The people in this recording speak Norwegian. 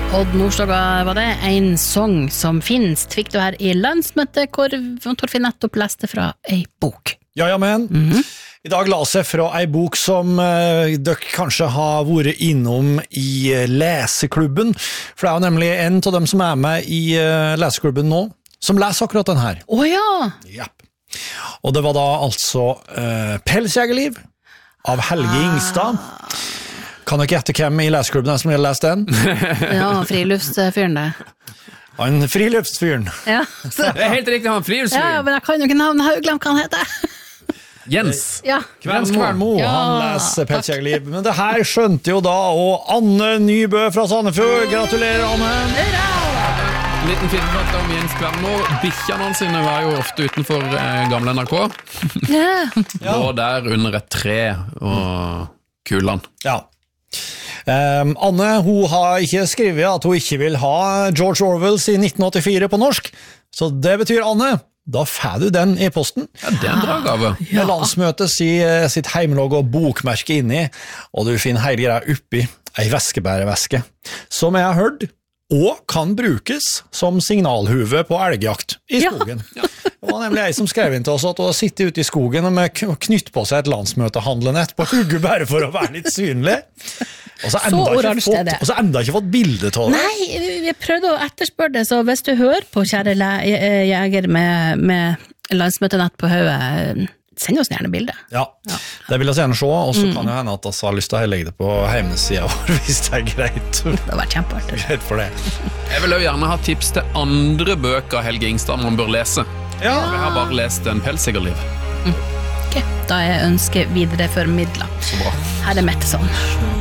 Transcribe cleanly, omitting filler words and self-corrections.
Odd Nordstoga var det, en sång som finnes, fikk du her i landsmøtet, hvor Torfinn nettopp leste fra ei bok. Ja, men. I dag la jeg fra ei bok som dere kanskje har vært innom i leseklubben, for det er jo nemlig en av dem som er med i leseklubben nå, som leser akkurat den her. Ja! Ja. Og det var da altså Pelsjegerliv av Helge Ingstad. Kan dere gjette hvem i leseklubben som har lest den? Ja, friluftsfyren det. Han friluftsfyren. Ja. Det er helt riktig, han friluftsfyren. Ja, men jeg kan jo ikke navnet, jeg har jo glemt hva han heter. Jens. Ja. Jens Kvernmo, Ja, han leser Pelsjegerliv. Men det her skjønte jo da, og Anne Nybø fra Sandefjord. Gratulerer, Anne! Liten filmfakta om Jens Kvernmo. Bikkjene sine var jo ofte utenfor gamle NRK. Lå der under et tre og kulan. Ja. Anne, hun har ikke skrevet at hun ikke vil ha George Orwells i 1984 på norsk, så det betyr, Anne, da får du den i posten. Ja, det er en bra gave. Med landsmøtet sitt heimelogg og bokmerke inni, og du finner hele greia oppi ei veskebæreveske, som jeg har hørt, og kan brukes som signalhuve på elgjakt i skogen. Det var nemlig jeg som skrev inn til oss at hun har sittet ute i skogen og med knytt på seg et landsmøtehandlenett på hugget bare for å være litt synlig. Og så enda ikke fått bilde av det. Nei, vi prøvde å etterspørre det, så hvis du hører på, kjære jeger med landsmøtenett på høyet, send oss gjerne bildet. Ja, det vil jeg gjerne se, og så kan jo hende at jeg har lyst til å legge det på hjemmesiden vår, hvis det er greit. Det har vært kjempeartig. Greit for det. Jeg vil jo gjerne ha tips til andre bøker Helge Ingstad man bør lese. Ja. Jeg har bare lest en Pelsjegerliv. Ok, da er ønsket videre formidlet. Så bra. Her er Metteson.